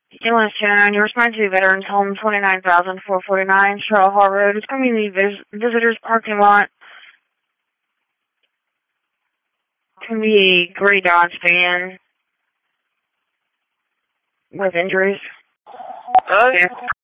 Stainless 209, you respond to Veterans Home 29,449, Charlotte Hall Road. It's going to be the visitors parking lot. It's going to be a gray Dodge van with injuries. Huh?